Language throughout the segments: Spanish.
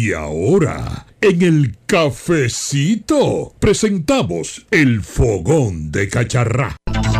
Y ahora, en el cafecito, presentamos el fogón de Cacharrá.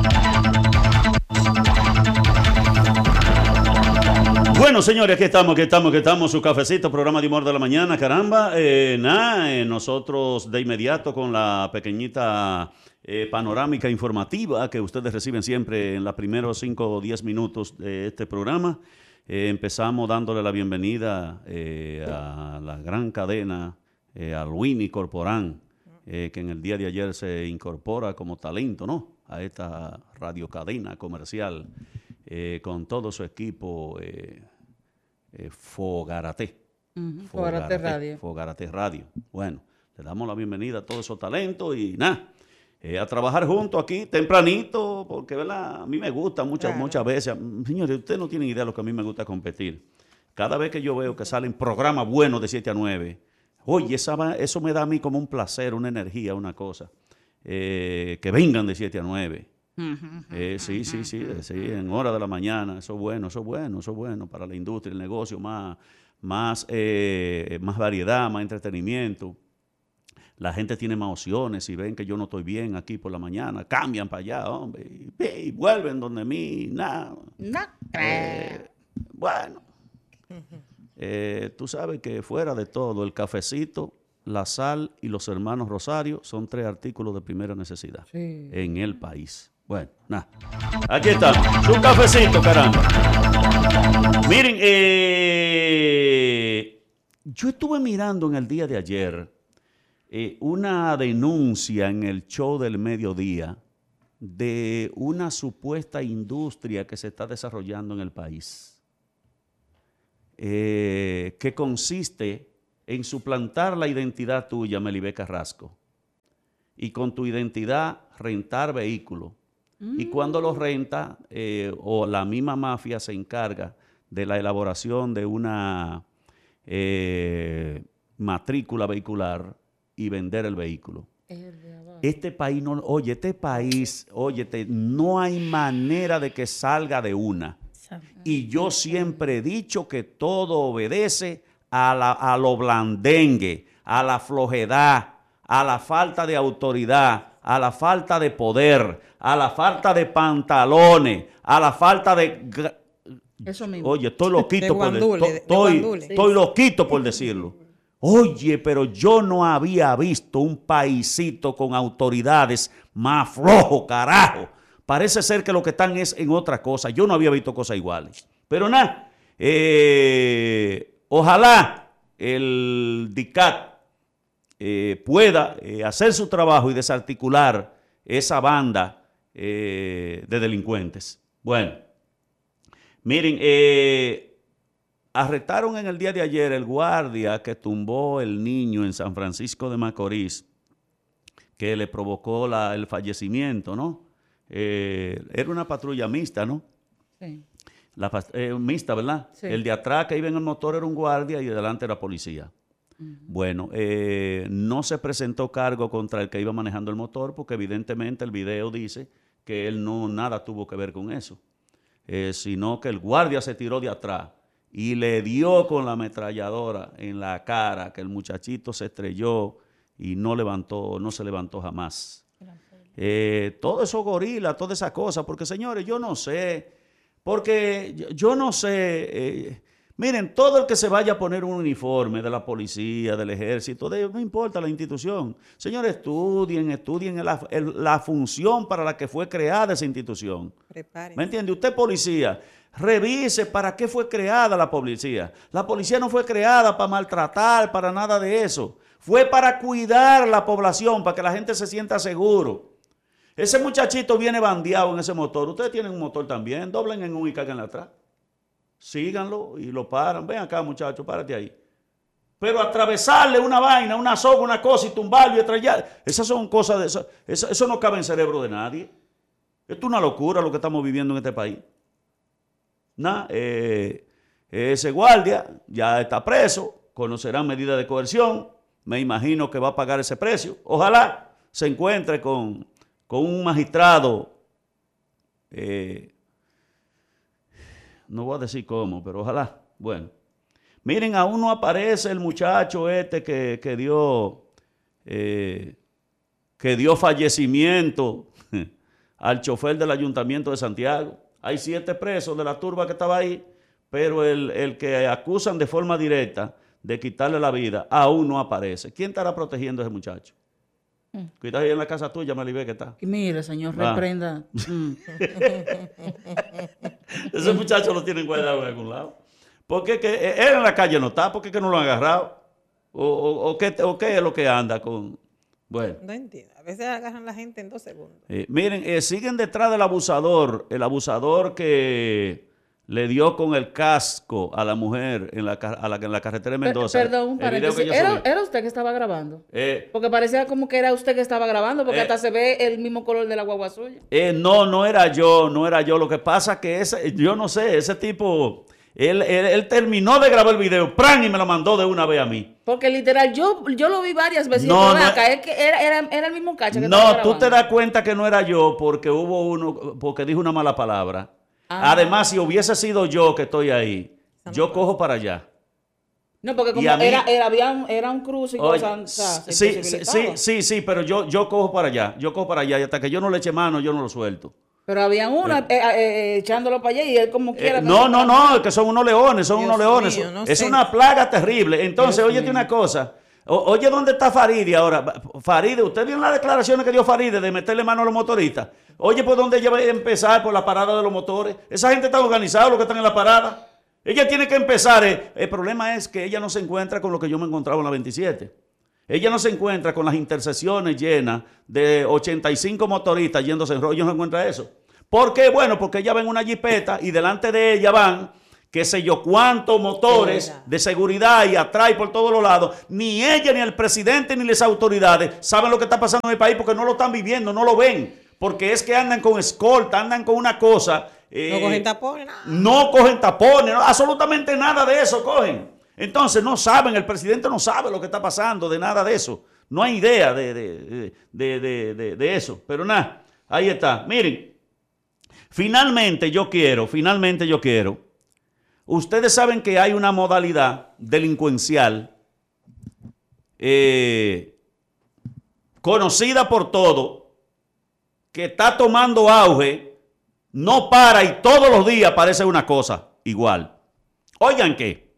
Bueno, señores, aquí estamos, su cafecito, programa de humor de la mañana, caramba. Nosotros de inmediato con la pequeñita panorámica informativa que ustedes reciben siempre en los primeros 5 o 10 minutos de este programa. Empezamos dándole la bienvenida a la gran cadena, a Luini Corporán, que en el día de ayer se incorpora como talento, ¿no?, a esta radiocadena comercial. Con todo su equipo Fogarate. Fogarate Radio. Bueno, le damos la bienvenida a todos esos talentos y nada, a trabajar juntos aquí tempranito, porque ¿verdad? A mí me gusta muchas veces. Señores, ustedes no tienen idea de lo que a mí me gusta competir. Cada vez que yo veo que salen programas buenos de 7 a 9, oye, eso me da a mí como un placer, una energía, una cosa. Que vengan de 7 a 9. Sí, en hora de la mañana, eso es bueno para la industria, el negocio, más variedad, más entretenimiento. La gente tiene más opciones y ven que yo no estoy bien aquí por la mañana, cambian para allá, hombre, y vuelven donde mí, nada. No creo. Bueno, tú sabes que fuera de todo, el cafecito, la sal y los hermanos Rosario son 3 artículos de primera necesidad en el país. Bueno, nada. Aquí estamos. Su cafecito, caramba. Miren, yo estuve mirando en el día de ayer una denuncia en el show del mediodía de una supuesta industria que se está desarrollando en el país, que consiste en suplantar la identidad tuya, Melibé Carrasco, y con tu identidad rentar vehículos. Y cuando los renta, o la misma mafia se encarga de la elaboración de una matrícula vehicular y vender el vehículo. Este país, no hay manera de que salga de una. Y yo siempre he dicho que todo obedece a lo blandengue, a la flojedad, a la falta de autoridad, a la falta de poder, a la falta de pantalones, a la falta de... Eso mismo. Oye, estoy loquito estoy loquito por decirlo. Oye, pero yo no había visto un paisito con autoridades más flojo, carajo. Parece ser que lo que están es en otra cosa. Yo no había visto cosas iguales. Pero nada, ojalá el DICAT pueda hacer su trabajo y desarticular esa banda de delincuentes. Bueno, miren, arrestaron en el día de ayer el guardia que tumbó el niño en San Francisco de Macorís, que le provocó el fallecimiento, ¿no? Era una patrulla mixta, ¿no? Sí. Mixta, ¿verdad? Sí. El de atrás que iba en el motor era un guardia y de delante era policía. Bueno, no se presentó cargo contra el que iba manejando el motor porque evidentemente el video dice que él nada tuvo que ver con eso, sino que el guardia se tiró de atrás y le dio con la ametralladora en la cara, que el muchachito se estrelló y no se levantó jamás. Todo eso gorila, toda esa cosa, porque señores, yo no sé, miren, todo el que se vaya a poner un uniforme de la policía, del ejército, no importa la institución. Señores, estudien la función para la que fue creada esa institución. Prepárense. ¿Me entiende? Usted policía, revise para qué fue creada la policía. La policía no fue creada para maltratar, para nada de eso. Fue para cuidar la población, para que la gente se sienta seguro. Ese muchachito viene bandeado en ese motor. Ustedes tienen un motor también, doblen en un y caigan atrás. Síganlo y lo paran. Ven acá, muchacho, párate ahí. Pero atravesarle una vaina, una soga, una cosa y tumbarlo y estrellar, esas son cosas de eso no cabe en el cerebro de nadie. Esto es una locura lo que estamos viviendo en este país. Ese guardia ya está preso, conocerán medidas de coerción, me imagino que va a pagar ese precio. Ojalá se encuentre con un magistrado, no voy a decir cómo, pero ojalá. Bueno, Miren, aún no aparece el muchacho este que dio fallecimiento al chofer del Ayuntamiento de Santiago. Hay 7 presos de la turba que estaba ahí, pero el que acusan de forma directa de quitarle la vida aún no aparece. ¿Quién estará protegiendo a ese muchacho? Cuidado ahí en la casa tuya, Maribel, que está. Y mire, señor, reprenda. Ese muchacho lo tienen guardado en algún lado. Porque que él en la calle no está, ¿por qué que no lo han agarrado? ¿O qué es lo que anda con...? Bueno. No entiendo. A veces agarran a la gente en 2 segundos. Miren, siguen detrás del abusador que le dio con el casco a la mujer en la carretera de Mendoza. Perdón, un paréntesis. ¿Era usted que estaba grabando? Porque parecía como que era usted que estaba grabando, porque hasta se ve el mismo color de la guagua suya. No era yo. Lo que pasa es que yo no sé, ese tipo... Él terminó de grabar el video, ¡pran! Y me lo mandó de una vez a mí. Porque literal, yo lo vi varias veces. Es que era el mismo cacho que estaba No, grabando. tú te das cuenta que no era yo porque porque dijo una mala palabra. Además, si hubiese sido yo que estoy ahí, yo cojo para allá. No, porque como era un cruce y cosas, sí, pero yo cojo para allá. Y hasta que yo no le eche mano, yo no lo suelto. Pero habían uno echándolo para allá y él como quiera. No, que son unos leones, Mío, no es sé. una plaga terrible. Entonces, óyete una cosa. Oye, ¿dónde está Faride ahora? Faride, ¿usted vio las declaraciones que dio Faride de meterle mano a los motoristas? Oye, ¿por dónde ella va a empezar? Por la parada de los motores. Esa gente está organizada, los que están en la parada. Ella tiene que empezar. El problema es que ella no se encuentra con lo que yo me encontraba en la 27. Ella no se encuentra con las intersecciones llenas de 85 motoristas yéndose en rollo. Ella no encuentra eso. ¿Por qué? Bueno, porque ella va en una jipeta y delante de ella van qué sé yo cuántos motores de seguridad y atrás y por todos los lados. Ni ella, ni el presidente, ni las autoridades saben lo que está pasando en el país porque no lo están viviendo, no lo ven. Porque es que andan con escolta, andan con una cosa. No cogen tapones, nada. No cogen tapones, absolutamente nada de eso cogen. Entonces no saben, el presidente no sabe lo que está pasando, de nada de eso. No hay idea de eso. Pero nada, ahí está. Miren, finalmente yo quiero. Ustedes saben que hay una modalidad delincuencial conocida por todo, que está tomando auge, no para y todos los días parece una cosa igual. Oigan qué.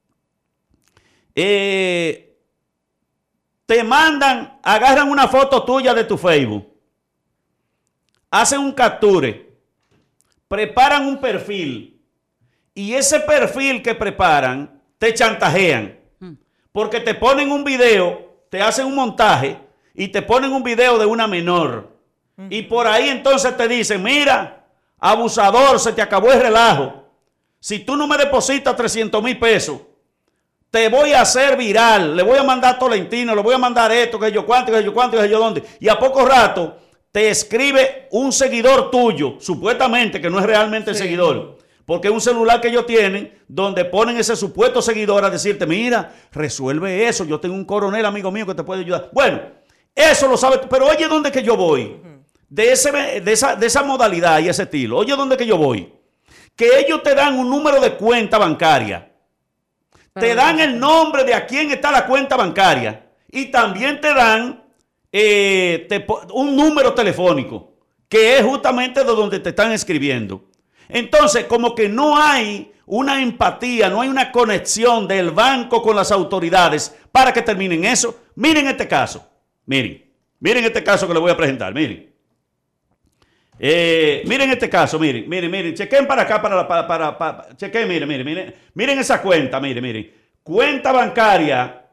Te mandan, agarran una foto tuya de tu Facebook, hacen un capture, preparan un perfil y ese perfil que preparan te chantajean porque te ponen un video, te hacen un montaje y te ponen un video de una menor y por ahí entonces te dicen, mira, abusador, se te acabó el relajo, si tú no me depositas 300,000 pesos te voy a hacer viral, le voy a mandar Tolentino, le voy a mandar esto, que yo cuánto, que yo dónde. Y a poco rato te escribe un seguidor tuyo, supuestamente, que no es realmente el seguidor. Porque es un celular que ellos tienen donde ponen ese supuesto seguidor a decirte, mira, resuelve eso, yo tengo un coronel amigo mío que te puede ayudar. Bueno, eso lo sabes tú, pero oye dónde que yo voy. De esa modalidad y ese estilo. Oye dónde que yo voy. Que ellos te dan un número de cuenta bancaria. Te dan el nombre de a quién está la cuenta bancaria y también te dan un número telefónico que es justamente de donde te están escribiendo. Entonces, como que no hay una empatía, no hay una conexión del banco con las autoridades para que terminen eso. Miren este caso, miren este caso que les voy a presentar, miren. Miren este caso, miren, chequen para acá, chequen, miren esa cuenta, miren, cuenta bancaria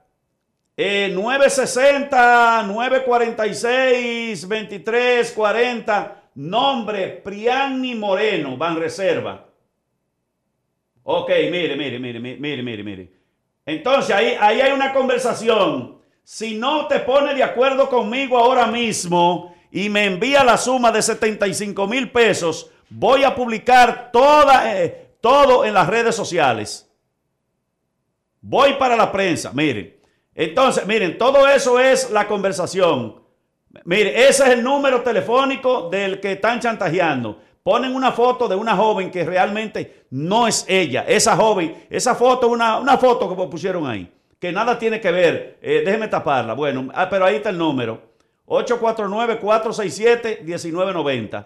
960 946 2340, nombre Priani Moreno, Banreserva. Ok, mire. Entonces ahí hay una conversación. Si no te pones de acuerdo conmigo ahora mismo y me envía la suma de 75,000 pesos, voy a publicar todo en las redes sociales. Voy para la prensa, miren. Entonces, miren, todo eso es la conversación. Miren, ese es el número telefónico del que están chantajeando. ponen una foto de una joven que realmente no es ella. Esa joven, esa foto es una foto que pusieron ahí, que nada tiene que ver. Déjeme taparla. Bueno, pero ahí está el número. 849-467-1990.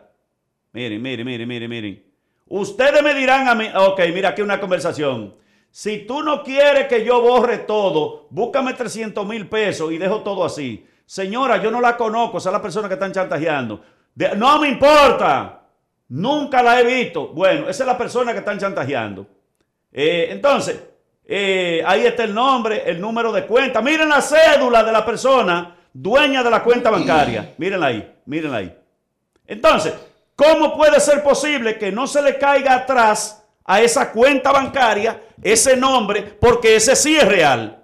Miren. Ustedes me dirán a mí, ok, mira aquí una conversación. Si tú no quieres que yo borre todo, búscame 300,000 pesos y dejo todo así. Señora, yo no la conozco, esa es la persona que están chantajeando. No me importa, nunca la he visto. Bueno, esa es la persona que están chantajeando. Entonces, ahí está el nombre, el número de cuenta. Miren la cédula de la persona dueña de la cuenta bancaria. Mírenla ahí. Entonces, ¿cómo puede ser posible que no se le caiga atrás a esa cuenta bancaria ese nombre? Porque ese sí es real.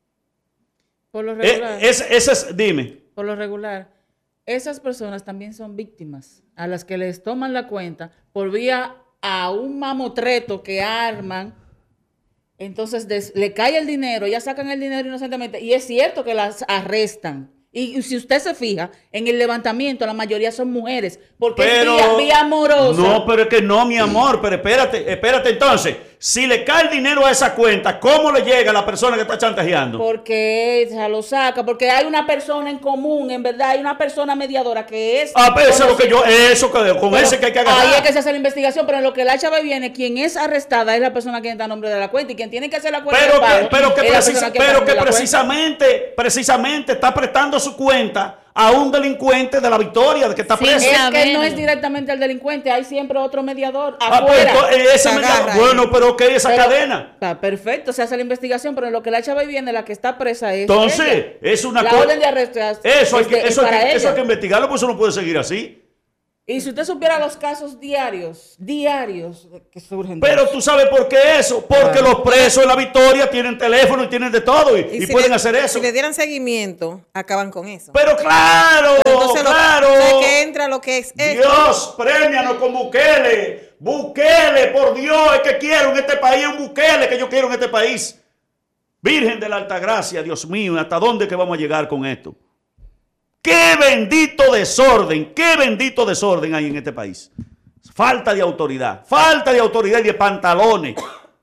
Por lo regular. Dime. Por lo regular, esas personas también son víctimas a las que les toman la cuenta por vía a un mamotreto que arman. Entonces le cae el dinero, ya sacan el dinero inocentemente. Y es cierto que las arrestan. Y si usted se fija, en el levantamiento la mayoría son mujeres, porque es vía amorosa. No, pero es que no, mi amor, pero espérate entonces. Si le cae el dinero a esa cuenta, ¿cómo le llega a la persona que está chantajeando? Porque ella lo saca, porque hay una persona en común, en verdad, hay una persona mediadora que es... Pero eso es lo que con ese que hay que agarrar. Ahí es que se hace la investigación, pero en lo que la chava viene, quien es arrestada es la persona que está a nombre de la cuenta y quien tiene que hacer la cuenta pero que precisamente está prestando su cuenta a un delincuente de la Victoria, de que está preso. Es que no es directamente el delincuente, hay siempre otro mediador afuera. Bueno, pero ¿qué es esa cadena? Está perfecto, se hace la investigación, pero en lo que la chava viene, la que está presa es entonces, ella. Es una la orden de arresto. Eso hay que investigarlo, pues eso no puede seguir así. Y si usted supiera los casos diarios que surgen. Pero tú sabes por qué eso. Porque los presos en la Victoria tienen teléfono y tienen de todo y si pueden hacer eso. Si le dieran seguimiento, acaban con eso. Pero claro, entonces claro. Que entra lo que es Dios, premianos con Bukele. Bukele, por Dios, es que quiero en este país un Bukele que yo quiero en este país. Virgen de la Altagracia, Dios mío, ¿hasta dónde que vamos a llegar con esto? ¡Qué bendito desorden hay en este país! Falta de autoridad y de pantalones.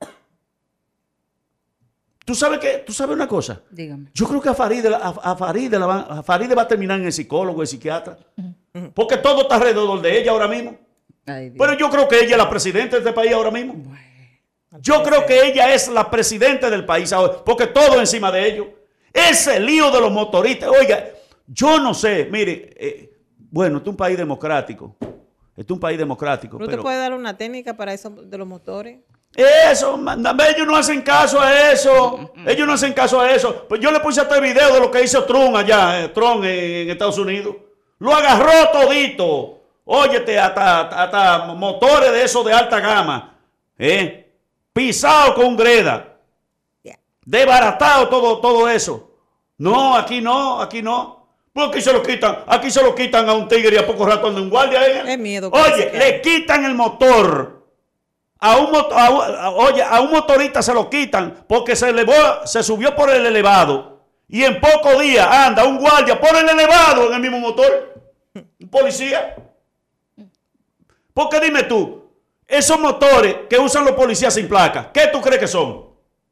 ¿Tú sabes una cosa? Dígame. Yo creo que a Faride va a terminar en el psicólogo, el psiquiatra. Porque todo está alrededor de ella ahora mismo. Ay, pero yo creo que ella es la presidenta de este país ahora mismo. Yo creo que ella es la presidenta del país ahora, porque todo encima de ellos. Ese lío de los motoristas, oiga... Yo no sé, mire, bueno, este es un país democrático. ¿No te puede dar una técnica para eso de los motores? Eso, ellos no hacen caso a eso. Pues yo le puse este video de lo que hizo Trump allá, Trump en Estados Unidos. Lo agarró todito. Óyete, hasta motores de esos de alta gama. Pisado con greda. Desbaratado todo eso. No, aquí no. Porque aquí se lo quitan a un tigre y a poco rato anda un guardia. Es miedo. Oye, le quitan el motor. A un motorista se lo quitan porque se subió por el elevado. Y en pocos días anda un guardia por el elevado en el mismo motor. Un policía. Porque dime tú, esos motores que usan los policías sin placa, ¿qué tú crees que son?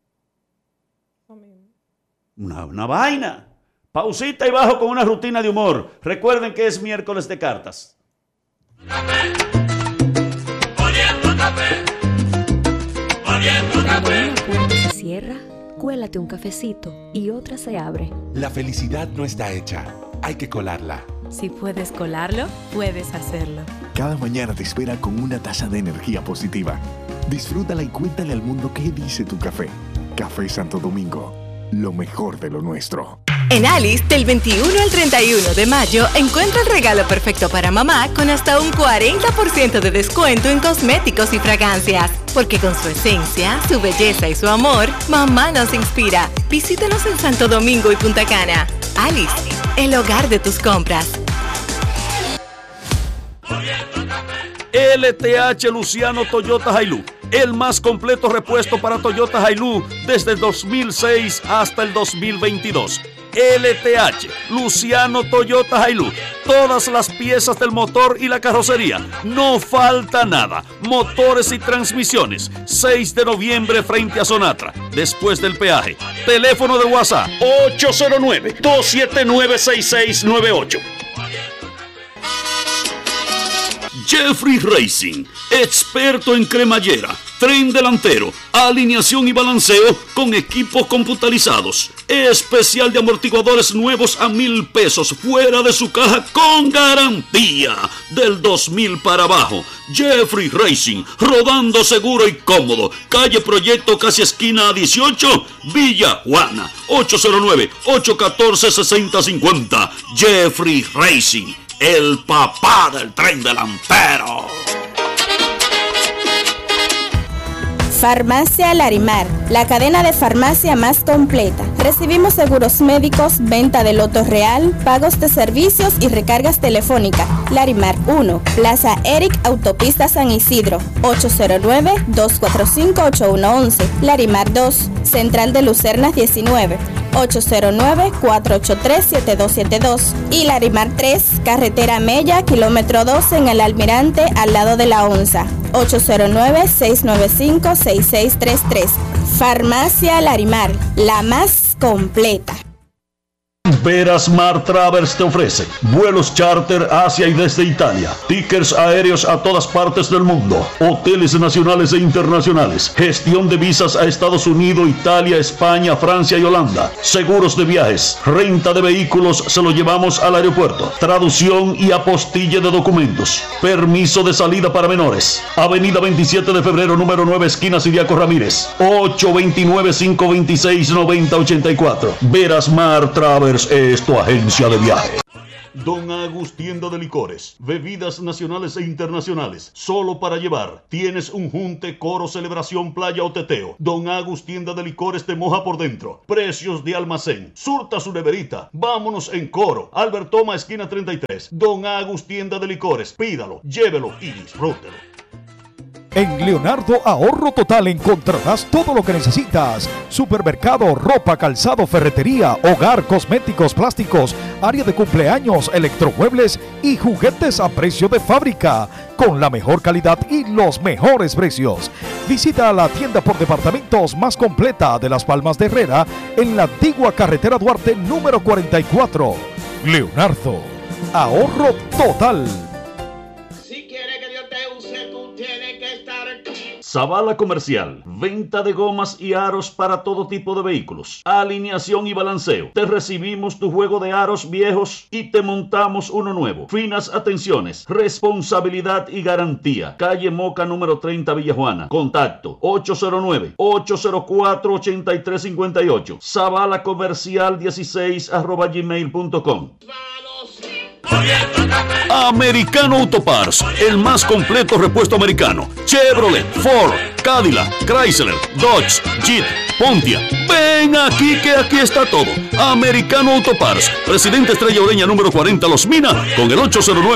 Una vaina. Pausita y bajo con una rutina de humor. Recuerden que es miércoles de cartas. Cuando una puerta se cierra, cuélate un cafecito y otra se abre. La felicidad no está hecha, hay que colarla. Si puedes colarlo, puedes hacerlo. Cada mañana te espera con una taza de energía positiva. Disfrútala y cuéntale al mundo qué dice tu café. Café Santo Domingo, lo mejor de lo nuestro. En Alice, del 21 al 31 de mayo, encuentra el regalo perfecto para mamá con hasta un 40% de descuento en cosméticos y fragancias. Porque con su esencia, su belleza y su amor, mamá nos inspira. Visítanos en Santo Domingo y Punta Cana. Alice, el hogar de tus compras. LTH Luciano Toyota Hilux, el más completo repuesto para Toyota Hilux desde el 2006 hasta el 2022. LTH, Luciano Toyota Hilux. Todas las piezas del motor y la carrocería. No falta nada. Motores y transmisiones. 6 de noviembre frente a Sonatra. Después del peaje. Teléfono de WhatsApp 809-279-6698. Jeffrey Racing, experto en cremallera, tren delantero, alineación y balanceo con equipos computarizados. Especial de amortiguadores nuevos a $1,000 fuera de su caja con garantía. Del 2,000 para abajo. Jeffrey Racing, rodando seguro y cómodo. Calle Proyecto, casi esquina 18, Villa Juana. 809-814-6050. Jeffrey Racing, el papá del tren delantero. Farmacia Larimar, la cadena de farmacia más completa. Recibimos seguros médicos, venta de loto real, pagos de servicios y recargas telefónicas. Larimar 1, Plaza Eric, Autopista San Isidro, 809-245-8111. Larimar 2, Central de Lucernas 19, 809-483-7272. Y Larimar 3, Carretera Mella, kilómetro 12 en el Almirante, al lado de la Onza, 809-695-6633. Farmacia Larimar, la más completa. Verasmar Travels te ofrece vuelos charter hacia y desde Italia, tickets aéreos a todas partes del mundo, hoteles nacionales e internacionales, gestión de visas a Estados Unidos, Italia, España, Francia y Holanda, seguros de viajes, renta de vehículos, se lo llevamos al aeropuerto, traducción y apostille de documentos, permiso de salida para menores. Avenida 27 de febrero, número 9, esquina Siriaco Ramírez, 829-526-9084. Verasmar Travels es tu agencia de viaje. Don Agus, tienda de licores, bebidas nacionales e internacionales, solo para llevar. Tienes un junte, coro, celebración, playa o teteo. Don Agus, tienda de licores, te moja por dentro. Precios de almacén. Surta su neverita. Vámonos en coro. Albert Toma, esquina 33. Don Agus, tienda de licores. Pídalo, llévelo y disfrútelo. En Leonardo Ahorro Total encontrarás todo lo que necesitas. Supermercado, ropa, calzado, ferretería, hogar, cosméticos, plásticos, área de cumpleaños, electromuebles y juguetes a precio de fábrica, con la mejor calidad y los mejores precios. Visita la tienda por departamentos más completa de Las Palmas de Herrera en la antigua carretera Duarte número 44. Leonardo Ahorro Total. Zavala Comercial, venta de gomas y aros para todo tipo de vehículos, alineación y balanceo. Te recibimos tu juego de aros viejos y te montamos uno nuevo. Finas atenciones, responsabilidad y garantía. Calle Moca número 30, Villa Juana. Contacto 809-804-8358. Zavala Comercial 16@gmail.com. Americano Auto Parts, el más completo repuesto americano. Chevrolet, Ford, Cadillac, Chrysler, Dodge, Jeep, Pontiac. Ven aquí que aquí está todo. Americano Auto Parts, Presidente Estrella Ureña número 40 Los Minas, con el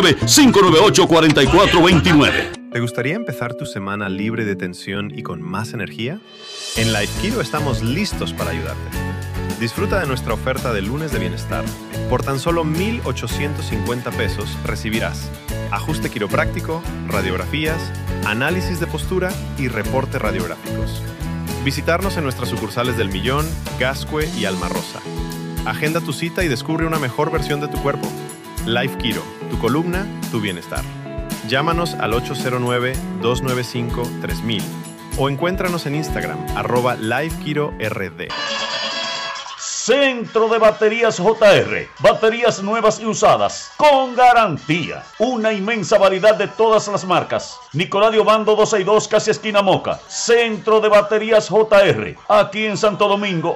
809-598-4429. ¿Te gustaría empezar tu semana libre de tensión y con más energía? En Life Keto estamos listos para ayudarte. Disfruta de nuestra oferta de lunes de bienestar. Por tan solo $1,850 recibirás ajuste quiropráctico, radiografías, análisis de postura y reportes radiográficos. Visitarnos en nuestras sucursales del Millón, Gascue y Alma Rosa. Agenda tu cita y descubre una mejor versión de tu cuerpo. Life Keto, tu columna, tu bienestar. Llámanos al 809-295-3000 o encuéntranos en Instagram @LifeKetoRD. Centro de Baterías JR, baterías nuevas y usadas, con garantía. Una inmensa variedad de todas las marcas. Nicolás de Obando 262, casi esquina Moca. Centro de Baterías JR, aquí en Santo Domingo,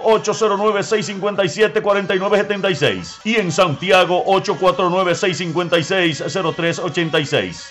809-657-4976. Y en Santiago, 849-656-0386.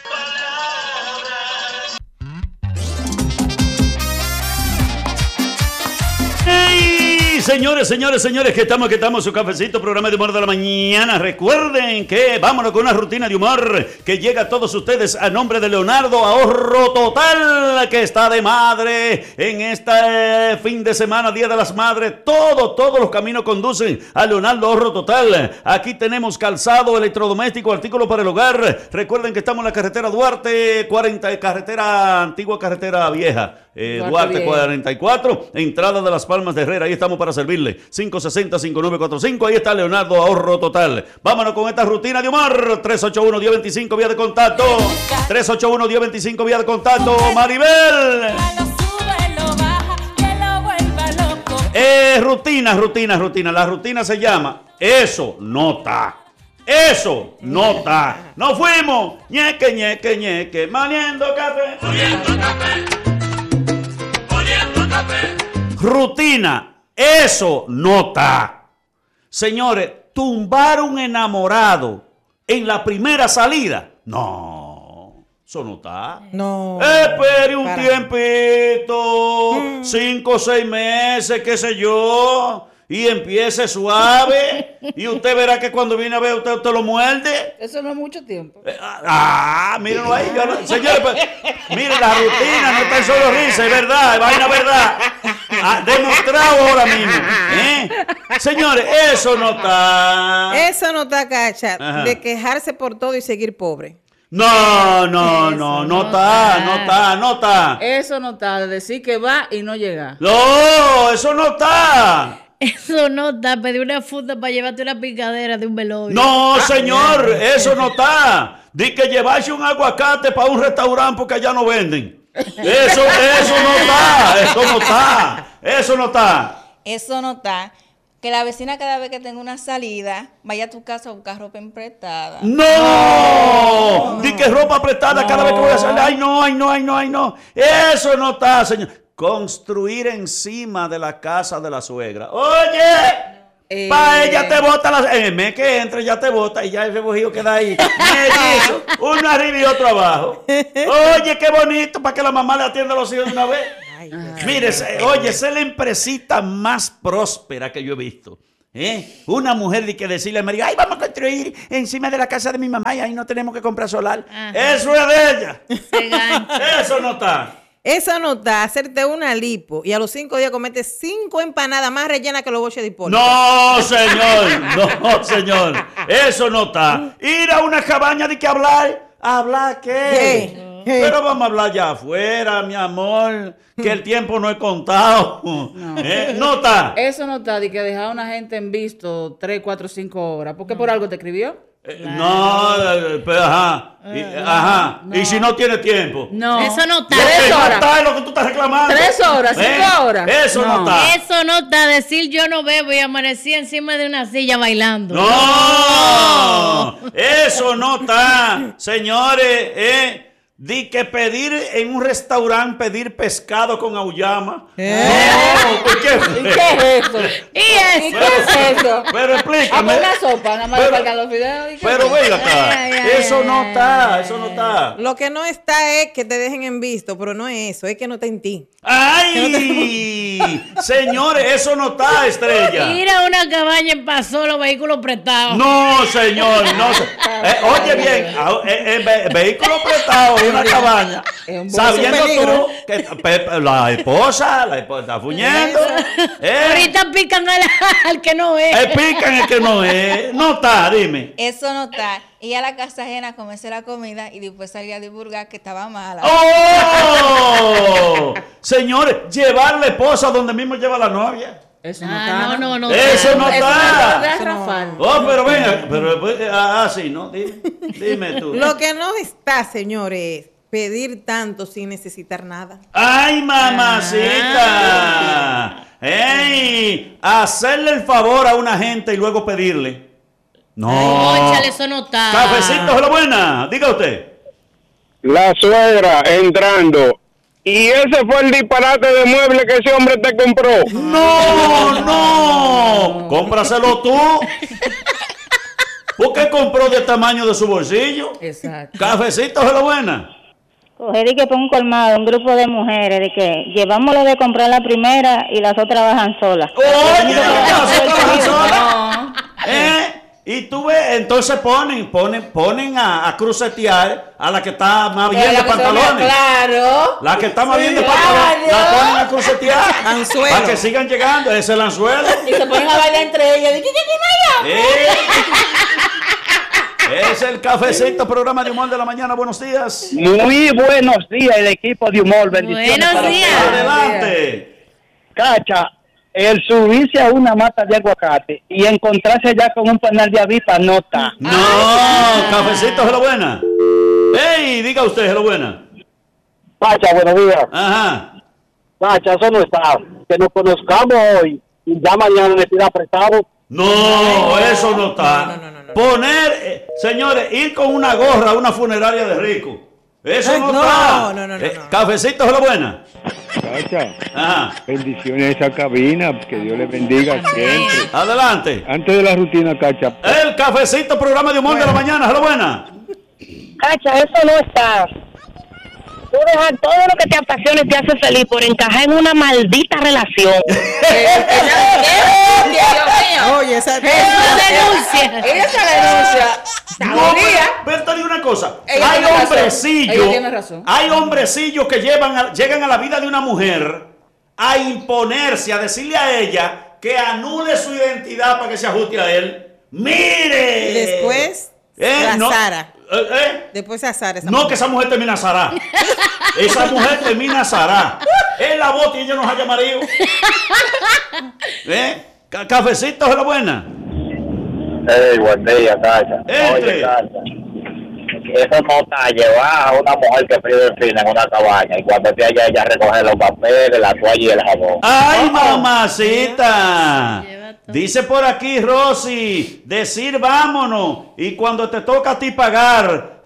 Señores, que estamos su cafecito, programa de humor de la mañana. Recuerden que vámonos con una rutina de humor que llega a todos ustedes a nombre de Leonardo Ahorro Total, que está de madre en este fin de semana, Día de las Madres. Todos los caminos conducen a Leonardo Ahorro Total. Aquí tenemos calzado, electrodoméstico, artículos para el hogar. Recuerden que estamos en la carretera Duarte 40, carretera antigua, carretera vieja. Duarte 44, entrada de Las Palmas de Herrera. Ahí estamos para servirle. 560-5945. Ahí está Leonardo Ahorro Total. Vámonos con esta rutina de humor. 381-1025, vía de contacto. 381-1025, vía de contacto. Maribel. Rutina. La rutina se llama Eso no está. Eso no está. Nos fuimos. Ñeque. Maniendo café. Rutina, eso no está. Señores, tumbar un enamorado en la primera salida. No, eso no está. No. Espere un tiempito, 5 o 6 meses, qué sé yo, y empiece suave. Y usted verá que cuando viene a ver, usted lo muerde. Eso no es mucho tiempo. Mírenlo ahí. Señores, pues, miren la rutina, no está en solo risa, es verdad, es vaina verdad. Demostrado ahora mismo. Señores, eso no está. Eso no está, Cacha, de quejarse por todo y seguir pobre. No está. Eso no está, de decir que va y no llega. No, eso no está. Eso no está, pedir una funda para llevarte una picadera de un velorio. No, señor, eso no está. Di que llevarse un aguacate para un restaurante porque allá no venden. Eso no está. Que la vecina cada vez que tenga una salida vaya a tu casa a buscar ropa prestada. ¡No! Di que ropa prestada cada vez que voy a salir. Ay, no. Eso no está, señor. Construir encima de la casa de la suegra. Oye, pa' ella te bota el mes que entre ya te bota y ya el recogido queda ahí. Uno arriba y otro abajo. Oye, qué bonito para que la mamá le atienda a los hijos de una vez. Mire, oye, esa es la empresita más próspera que yo he visto. Una mujer de que decirle a María, ay, vamos a construir encima de la casa de mi mamá y ahí no tenemos que comprar solar. Eso es de ella. Eso no está. Eso no está, hacerte una lipo y a los 5 días comete 5 empanadas más rellenas que los boches de Hipólito. No, señor. Eso no está. Ir a una cabaña de que hablar. ¿Hablar qué? Pero vamos a hablar ya afuera, mi amor, que el tiempo no es contado. No está. Eso no está, de que dejar a una gente en visto 3, 4, 5 horas. ¿Por qué por algo te escribió? Pero ajá. No. ¿Y si no tiene tiempo? No. Eso no está. 3 horas. No está lo que tú estás reclamando. 3 horas, 5 horas. Eso no está. Eso no está. Decir yo no bebo y amanecí encima de una silla bailando. No. Eso no está. Señores, di que pedir en un restaurante, pedir pescado con auyama. No, ¿por qué? ¿Y qué es eso? ¿Y qué es eso? Pero explícame. Una sopa, nada más le faltan los fideos. Pero venga acá. Eso no está. Lo que no está es que te dejen en visto, pero no es eso, es que no está en ti. ¡Ay! Señores, eso no está, Estrella. Ir a una cabaña en paso los vehículos prestados. No, señor, no. Oye bien, vehículo prestado en una cabaña, sabiendo tú que la esposa está fuñendo. Ahorita pican al que no es. Pican el que no es. No está, dime. Eso no está. Ir a la casa ajena a comerse la comida y después salir a divulgar que estaba mala. ¡Oh! Señores, llevar la esposa donde mismo lleva la novia. Eso no está. No. Eso no está. Rafael. Pero venga, sí, ¿no? Dime tú. Lo que no está, señores, es pedir tanto sin necesitar nada. ¡Ay, mamacita! ¡Ey! Hacerle el favor a una gente y luego pedirle. No. Cónchale, eso no está. Cafecito de la buena. Diga usted. La suegra entrando. Y ese fue el disparate de mueble que ese hombre te compró. No. Cómpraselo tú. ¿Por qué compró de tamaño de su bolsillo? Exacto. Cafecito de la buena. Coger y que por un colmado, un grupo de mujeres, de que llevámoslo de comprar la primera y las otras bajan solas. Oye, las otras bajan solas. Y tú ves, entonces ponen a crucetear a la que está más bien de pantalones. Claro. La que está más bien de pantalones, la ponen a crucetear. Anzuelo. Para que sigan llegando, ese es el anzuelo. Y se ponen a bailar entre ellas. Es el Cafecito, programa de humor de la mañana. Buenos días. Muy buenos días, el equipo de humor. Bendiciones. Buenos días. Adelante. Cacha, el subirse a una mata de aguacate y encontrarse allá con un panal de avispa no está. No, Cafecito, es lo buena. ¡Ey! Diga usted, es lo buena. Pacha, buenos días. Ajá. Pacha, eso no está. Que nos conozcamos hoy y ya mañana me tira prestado. No, eso no está. Poner, señores, ir con una gorra a una funeraria de rico. Eso no está. No. Cafecito, es lo buena. Cacha, Ajá. bendiciones a esa cabina, que Dios les bendiga siempre. Adelante. Antes de la rutina, Cacha. El Cafecito, programa de humor de la mañana, es lo buena. Cacha, eso no está. Tú dejas todo lo que te apasiona y te hace feliz por encajar en una maldita relación. Oye, esa denuncia. Esa denuncia. Pero te digo una cosa. Ella Hay tiene razón. hombrecillos. Ella tiene razón. Hay hombrecillos que llegan a la vida de una mujer a imponerse, a decirle a ella que anule su identidad para que se ajuste a él. ¡Mire! Y después, la no, Sara. Después a Sara. No, que esa mujer termina Sara. Esa mujer termina Sara. Él la bota y ella nos haya marido. Cafecito, es la buena. Hey, buen día, Cacha. Entre. Oye, Cacha, eso no está llevar a una mujer que pide el fin en una cabaña y cuando esté allá ella recoge los papeles, la toalla y el jabón. ¡Ay, mamacita! Dice por aquí Rosy, decir vámonos y cuando te toca a ti pagar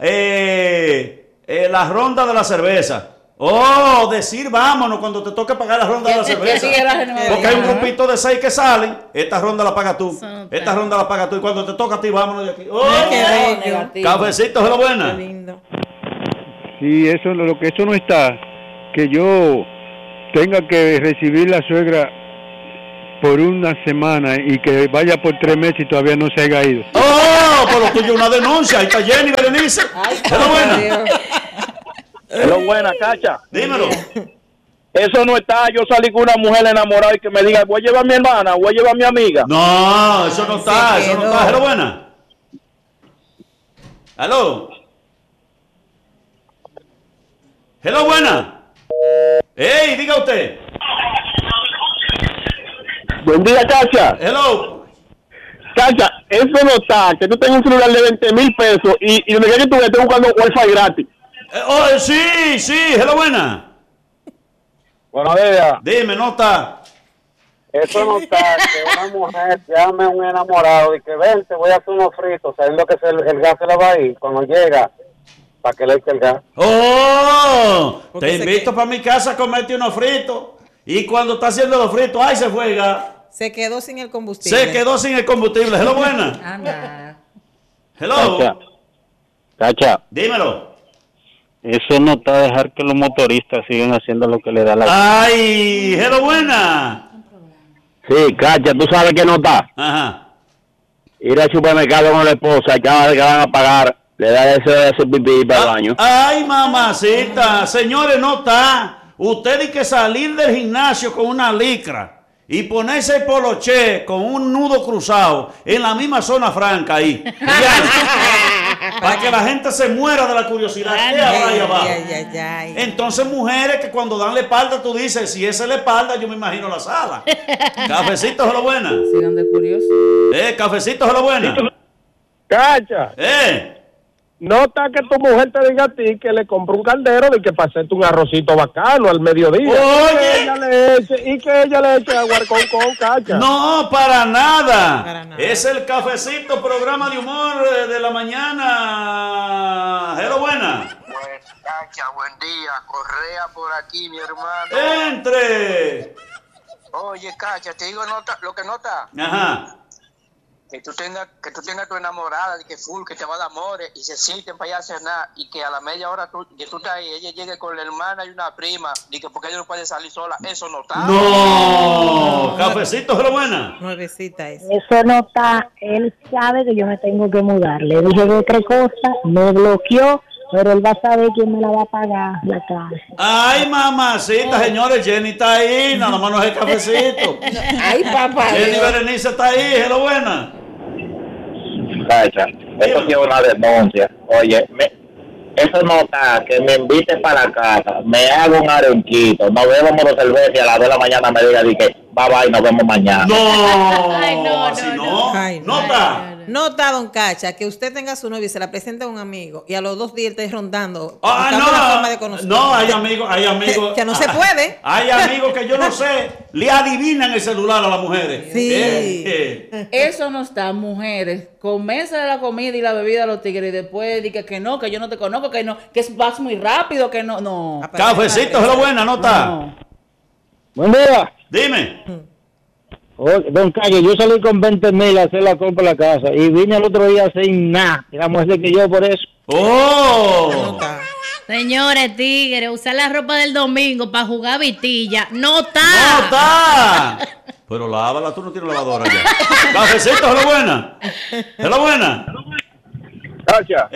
la ronda de la cerveza. Oh, decir vámonos cuando te toca pagar la ronda de la cerveza. Porque hay un grupito de 6 que salen. Esta ronda la pagas tú. Esta ronda la pagas tú. Y cuando te toca a ti, vámonos de aquí. Oh, Cafecito, es la buena. Sí, eso, lo que eso no está. Que yo tenga que recibir la suegra por una semana y que vaya por 3 meses y todavía no se haya ido. Oh, pero lo tuyo es una denuncia. Ahí está Jenny Berenice. Es la buena. Es lo buena, Cacha. Dímelo. Eso no está. Yo salí con una mujer enamorada y que me diga, voy a llevar a mi hermana, voy a llevar a mi amiga. No, eso no está, eso no está. ¿Es lo buena? ¿Aló? ¿Hello, buena? ¡Ey, diga usted! Buen día, Cacha. Hello. Cacha, eso no está. Que tú tengas un celular de 20,000 pesos y donde quiera que tú estés buscando wifi gratis. Sí, hello, buena. Buenos días. Dime, no está. Eso no está. Que una mujer llame a un enamorado y que ven, te voy a hacer unos fritos, sabiendo que el gas se le va a ir cuando llega, para que le eche el gas. ¡Oh! Te invito para mi casa a comerte unos fritos. Y cuando está haciendo los fritos, ¡ay, se fue el gas! Se quedó sin el combustible. Se quedó sin el combustible. Hello, buena. Anda. Hello. Cacha. Dímelo. Eso no está a dejar que los motoristas sigan haciendo lo que le da la gana. ¡Ay! ¡Hello, buena! Sí, Cacha, tú sabes que no está. Ajá. Ir al supermercado con la esposa y cada vez que van a pagar, le da ese pipí para el baño. ¡Ay, mamacita! Señores, no está. Usted tiene que salir del gimnasio con una licra y ponerse el poloché con un nudo cruzado en la misma zona franca ahí. Para que la gente se muera de la curiosidad. ¿Qué habrá ahí abajo? Entonces, mujeres que cuando dan la espalda, tú dices, si esa es la espalda, yo me imagino la sala. Cafecito es lo buena. Sigan de curioso. Cafecito es lo buena. Cacha. No está que tu mujer te diga a ti que le compró un caldero y que pasete un arrocito bacano al mediodía. Oye. Y que ella le eche agua con Cacha. No, para nada. Es el Cafecito, programa de humor de la mañana. Hello, buena. Cacha, buen día. Correa por aquí, mi hermano. Entre. Oye, Cacha, te digo lo que nota. Ajá. que tú tengas tu enamorada, que full, que te va a dar amores, y se sienten para allá a cenar, y que a la media hora que tú estás ahí, ella llegue con la hermana y una prima, y que porque ella no puede salir sola, eso no está. No, cafecito, pero buena. Nuevecita es. Eso no está. Él sabe que yo me tengo que mudar. Le dije de otra cosa, me bloqueó, pero él va a saber quién me la va a pagar la casa. Ay, mamacita, señores, Jenny está ahí, nada más no es el cafecito. Ay, papá. Jenny Berenice está ahí, es lo buena. Cacha, eso sí es una denuncia. Oye, eso no está, que me invite para la casa, me hago un arenquito, nos bebemos los cervezas y a las 2 de la mañana me diga, bye bye, nos vemos mañana. No, Ay, no, así no. Ay, No está. No está, don Cacha, que usted tenga a su novia y se la presente a un amigo y a los 2 días esté rondando. Ah, buscando la forma de conocer. no, hay amigos. Que no se puede. Hay amigos que yo no sé, le adivinan el celular a las mujeres. Sí. Eso no está, mujeres. Comienza la comida y la bebida a los tigres y después diga que no, que yo no te conozco, que no, que vas muy rápido, que no, no. Cafecito, es lo buena, ¿no está? No. Buen día. Dime. Don Calle, yo salí con 20,000 a hacer la compra de la casa y vine el otro día sin nada. Y la mujer que yo por eso. ¡Oh! Señores, tigres, usar la ropa del domingo para jugar vitilla. ¡No está! ¡No está! Pero lávala, tú no tienes lavadora ya. Cafecito, es lo buena. Es lo buena. Cacha,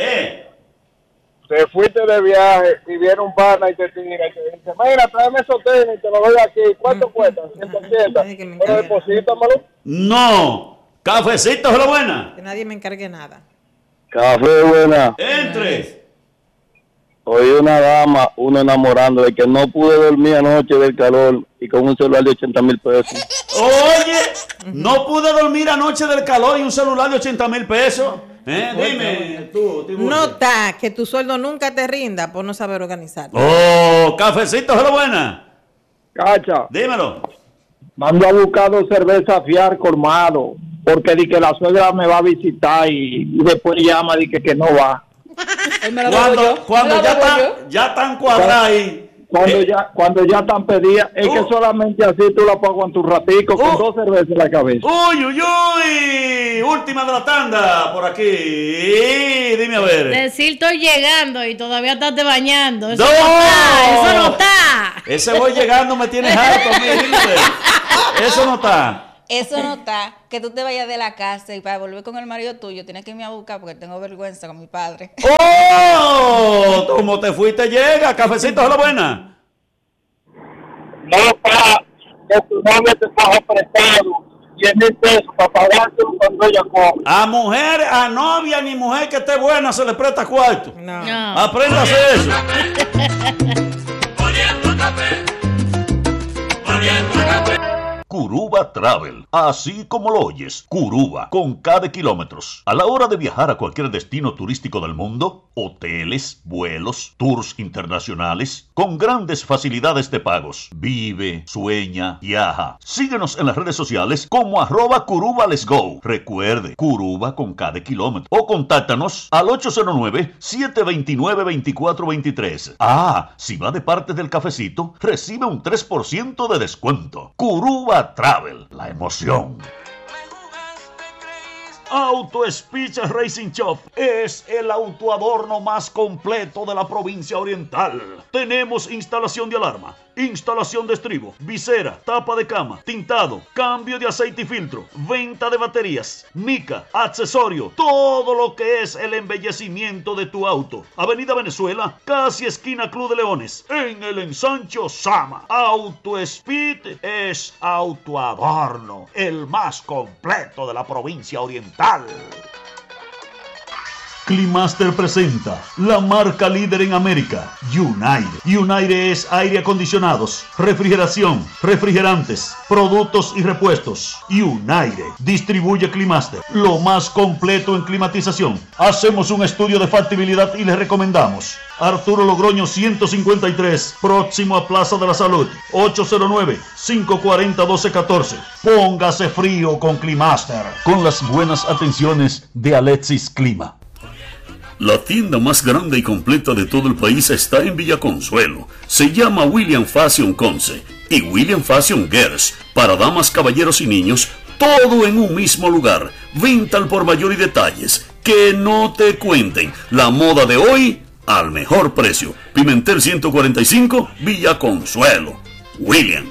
te fuiste de viaje y viene un pana y te tira y te dice, mira, tráeme esos tenis, te lo doy aquí. ¿Cuánto cuesta? 180. Pero deposítamelo. No. Cafecito, es lo buena. Que nadie me encargue nada. Café buena. Entre. Oí una dama, uno enamorando de que no pude dormir anoche del calor y con un celular de 80,000 pesos. Oye, no pude dormir anoche del calor y un celular de 80,000 pesos. Dime, tú. No está, que tu sueldo nunca te rinda por no saber organizarte. Oh, cafecito, es lo buena. Cacha. Dímelo. Mando a buscar 2 cervezas fiar colmado, porque di que la suegra me va a visitar y después llama y que no va. Cuando ya están cuadradas ahí. Cuando ya están pedidas, es que solamente así tú la pagas en tu ratico con 2 cervezas en la cabeza. Uy. Última de la tanda por aquí. Dime a ver. Decir estoy llegando y todavía estás te bañando. Eso ¡No! Eso no está. Ese voy llegando me tienes harto a mí. Dime a ver. Eso no está. Eso no está, que tú te vayas de la casa y para volver con el marido tuyo tienes que irme a buscar porque tengo vergüenza con mi padre. ¡Oh! Como te fuiste llega, cafecito, es lo buena. No está, que tu novia te paga prestado 10,000 pesos para pagarte cuando ella come. A mujer, a novia ni mujer que esté buena se le presta cuarto. No. Apréndase eso. Curuba Travel, así como lo oyes, Curuba, con K de kilómetros. A la hora de viajar a cualquier destino turístico del mundo, hoteles, vuelos, tours internacionales, con grandes facilidades de pagos. Vive, sueña, viaja. Síguenos en las redes sociales como @CurubaLet'sGo. Recuerde, Curuba con K de kilómetros. O contáctanos al 809-729-2423. Si va de parte del cafecito, recibe un 3% de descuento. Curuba Travel, la emoción. Auto Speech Racing Shop es el autoadorno más completo de la provincia oriental. Tenemos instalación de alarma, instalación de estribo, visera, tapa de cama, tintado, cambio de aceite y filtro, venta de baterías, mica, accesorio, todo lo que es el embellecimiento de tu auto. Avenida Venezuela, casi esquina Club de Leones, en el ensancho Sama. Auto Speed es autoadorno, el más completo de la provincia oriental. Climaster presenta la marca líder en América, United. United es aire acondicionados, refrigeración, refrigerantes, productos y repuestos. United distribuye Climaster, lo más completo en climatización. Hacemos un estudio de factibilidad y le recomendamos. Arturo Logroño 153, próximo a Plaza de la Salud, 809-540-1214. Póngase frío con Climaster, con las buenas atenciones de Alexis Clima. La tienda más grande y completa de todo el país está en Villa Consuelo. Se llama William Fashion Conce y William Fashion Girls, para damas, caballeros y niños, Todo en un mismo lugar. Venta al por mayor y detalles. Que no te cuenten. La moda de hoy al mejor precio. Pimentel 145, Villa Consuelo. William.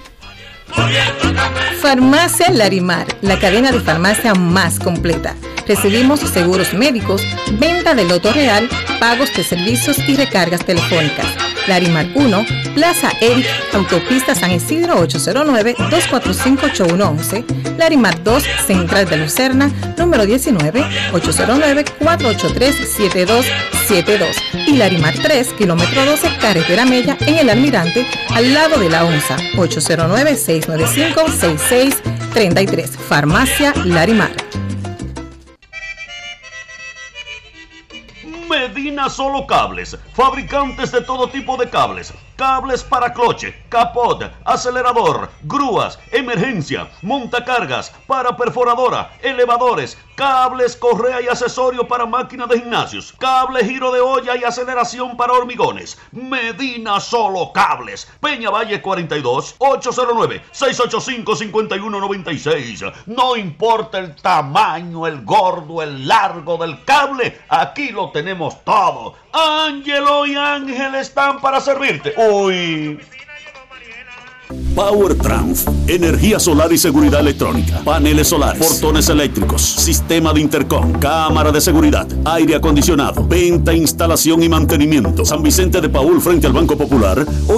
Farmacia Larimar, la cadena de farmacia más completa. Recibimos seguros médicos, venta de loto real, pagos de servicios y recargas telefónicas. Larimar 1, Plaza Eric, Autopista San Isidro 809-245-8111. Larimar 2, Central de Lucerna, número 19, 809-483-7272. Y Larimar 3, kilómetro 12, Carretera Mella, en El Almirante, al lado de la ONSA, 809-695-6633. Farmacia Larimar. Medina Solo Cables, fabricantes de todo tipo de cables. Cables para cloche, capot, acelerador, grúas, emergencia, montacargas, para perforadora, elevadores, cables, correa y accesorio para máquinas de gimnasios, cable giro de olla y aceleración para hormigones. Medina Solo Cables, Peña Valle 42, 809-685-5196. No importa el tamaño, el gordo, el largo del cable, aquí lo tenemos todo. Ángelo y Ángel están para servirte. Uy. Power Trans, energía solar y seguridad electrónica, paneles solares, portones eléctricos, sistema de intercom, cámara de seguridad, aire acondicionado, venta, instalación y mantenimiento. San Vicente de Paúl frente al Banco Popular,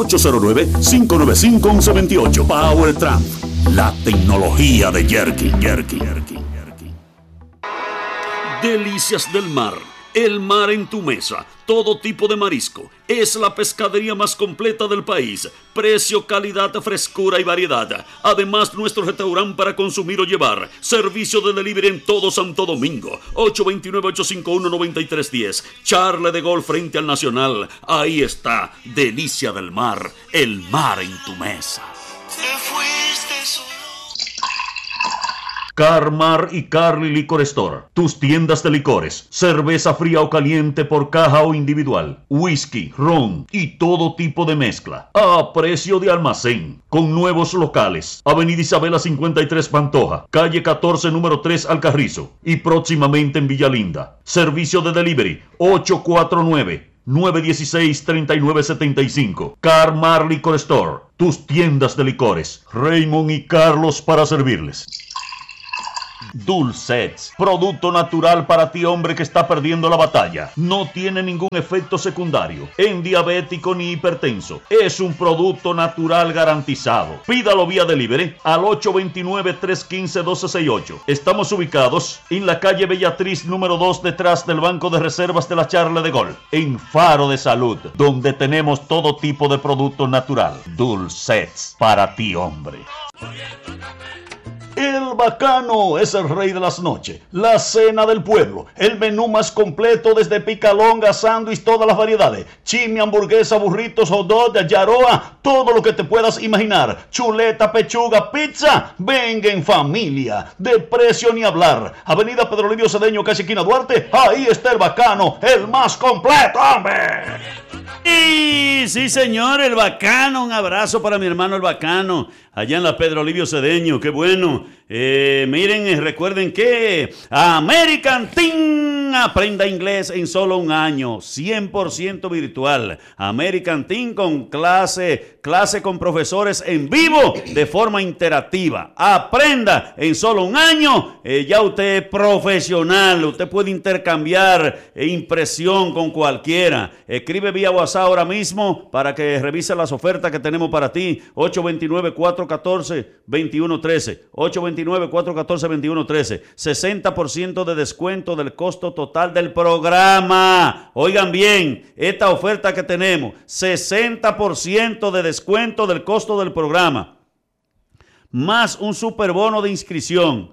809-595-1128. Power Trans, la tecnología de Yerky. Delicias del mar. El mar en tu mesa, todo tipo de marisco. Es la pescadería más completa del país. Precio, calidad, frescura y variedad. Además, nuestro restaurante para consumir o llevar. Servicio de delivery en todo Santo Domingo. 829-851-9310. Charle de Golf frente al Nacional. Ahí está, Delicia del Mar. El mar en tu mesa. Carmar y Carly Liquor Store, tus tiendas de licores, cerveza fría o caliente por caja o individual, whisky, ron y todo tipo de mezcla, a precio de almacén, con nuevos locales, Avenida Isabela 53 Pantoja, calle 14 número 3 Alcarrizo y próximamente en Villalinda. Servicio de delivery 849-916-3975. Carmar Liquor Store, tus tiendas de licores, Raymond y Carlos para servirles. Dulcets, producto natural para ti, hombre que está perdiendo la batalla. No tiene ningún efecto secundario en diabético ni hipertenso. Es un producto natural garantizado. Pídalo vía delivery al 829-315-1268. Estamos ubicados en la calle Bellatriz número 2, detrás del Banco de Reservas de la Charle de Gol, en Faro de Salud, donde tenemos todo tipo de producto natural. Dulcets, para ti, hombre. El Bacano es el rey de las noches, la cena del pueblo, el menú más completo desde picalonga, sándwich, todas las variedades, chimi, hamburguesa, burritos, hot dog, yaroa, todo lo que te puedas imaginar, chuleta, pechuga, pizza. Venga en familia, de precio ni hablar. Avenida Pedro Livio Cedeño, casi esquina Duarte, ahí está el Bacano, el más completo, hombre. Y sí, señor, el Bacano. Un abrazo para mi hermano el Bacano, allá en la Pedro Livio Cedeño. Qué bueno. Miren, recuerden que American Team aprenda inglés en solo un año, 100% virtual. American Team con clase con profesores en vivo de forma interactiva. Aprenda en solo un año. Ya usted es profesional, usted puede intercambiar impresión con cualquiera. Escribe vía WhatsApp ahora mismo para que revise las ofertas que tenemos para ti. 829-414-2113. 829-414-2113. 60% de descuento del costo total del programa. Oigan bien, esta oferta que tenemos, 60% de descuento del costo del programa, más un superbono de inscripción.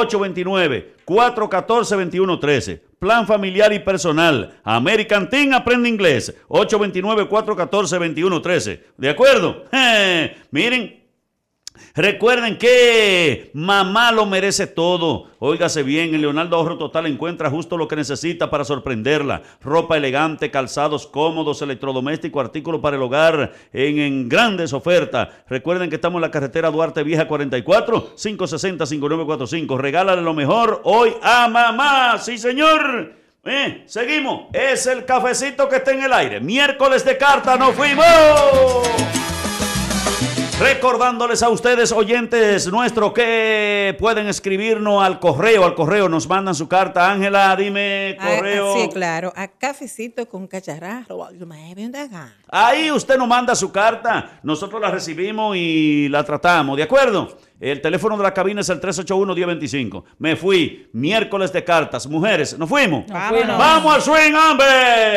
829-414-2113. Plan familiar y personal. American Team aprende inglés. 829-414-2113. ¿De acuerdo? Miren, Recuerden que mamá lo merece todo. Óigase bien, en Leonardo Ahorro Total encuentra justo lo que necesita para sorprenderla. Ropa elegante, calzados cómodos, electrodomésticos, artículos para el hogar en grandes ofertas. Recuerden que estamos en la carretera Duarte Vieja 44, 560-5945. Regálale lo mejor hoy a mamá. Sí, señor. Seguimos. Es el cafecito que está en el aire. Miércoles de carta, nos fuimos. Recordándoles a ustedes, oyentes nuestros, que pueden escribirnos al correo nos mandan su carta. Ángela, dime correo. Sí, claro, a cafecitoconcacharra@gmail.com. Ahí usted nos manda su carta, nosotros la recibimos y la tratamos, ¿de acuerdo? El teléfono de la cabina es el 381-1025. Me fui, miércoles de cartas. Mujeres, ¿nos fuimos? Vámonos. ¡Vamos al swing, hombre!